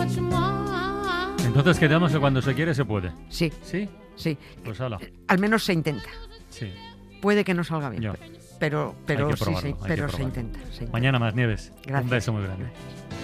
Entonces quedamos que cuando se quiere se puede. Sí, ¿Sí? sí. Pues hala. Al menos se intenta. Sí. Puede que no salga bien, Ya. pero Hay que sí, probarlo, hay que pero se probarlo. intenta. Mañana más, Nieves. Gracias. Un beso muy grande.